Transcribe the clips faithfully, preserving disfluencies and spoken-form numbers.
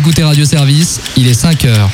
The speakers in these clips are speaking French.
écoutez Radio Service, il est cinq heures.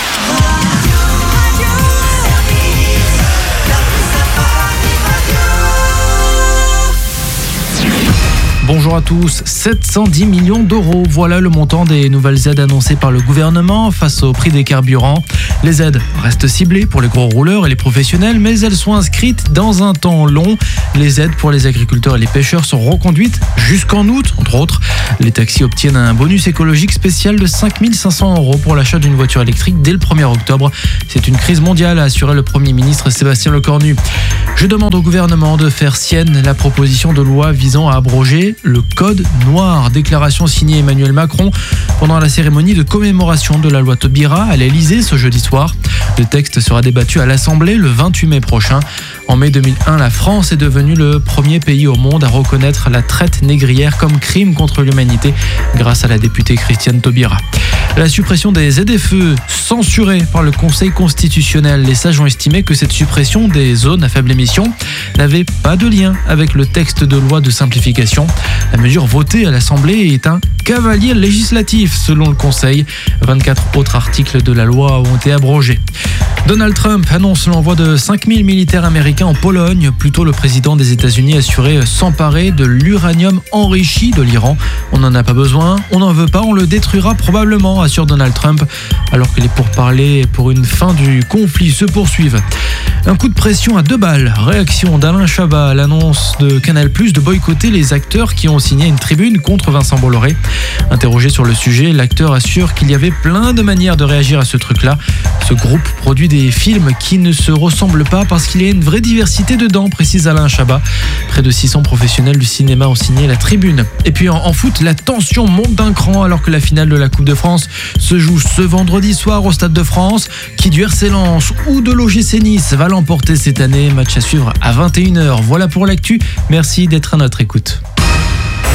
Bonjour à tous, sept cent dix millions d'euros, voilà le montant des nouvelles aides annoncées par le gouvernement face au prix des carburants. Les aides restent ciblées pour les gros rouleurs et les professionnels, mais elles sont inscrites dans un temps long. Les aides pour les agriculteurs et les pêcheurs sont reconduites jusqu'en août, entre autres. Les taxis obtiennent un bonus écologique spécial de cinq mille cinq cents euros pour l'achat d'une voiture électrique dès le premier octobre. C'est une crise mondiale, a assuré le Premier ministre Sébastien Lecornu. Je demande au gouvernement de faire sienne la proposition de loi visant à abroger le code noir. Déclaration signée Emmanuel Macron pendant la cérémonie de commémoration de la loi Taubira à l'Elysée ce jeudi soir. Le texte sera débattu à l'Assemblée le vingt-huit mai prochain. En mai deux mille un, la France est devenue le premier pays au monde à reconnaître la traite négrière comme crime contre l'humanité grâce à la députée Christiane Taubira. La suppression des Z F E censurée par le Conseil constitutionnel. Les sages ont estimé que cette suppression des zones à faible émission n'avait pas de lien avec le texte de loi de simplification. La mesure votée à l'Assemblée est un cavalier législatif selon le Conseil. vingt-quatre autres articles de la loi ont été abrogés. Donald Trump annonce l'envoi de cinq mille militaires américains en Pologne. Plus tôt, le président des États-Unis assurait s'emparer de l'uranium enrichi de l'Iran. On n'en a pas besoin, on n'en veut pas, on le détruira probablement, assure Donald Trump, alors que les pourparlers pour une fin du conflit se poursuivent. Un coup de pression à deux balles. Réaction d'Alain Chabat à l'annonce de Canal plus, de boycotter les acteurs qui ont signé une tribune contre Vincent Bolloré. Interrogé sur le sujet, l'acteur assure qu'il y avait plein de manières de réagir à ce truc-là. Ce groupe produit des films qui ne se ressemblent pas parce qu'il y a une vraie diversité dedans, précise Alain Chabat. Près de six cents professionnels du cinéma ont signé la tribune. Et puis en, en foot, la tension monte d'un cran alors que la finale de la Coupe de France se joue ce vendredi soir au Stade de France. Qui du R C Lens ou de l'O G C Nice va l'emporter cette année? Match à suivre à vingt et une heures. Voilà pour l'actu. Merci d'être à notre écoute.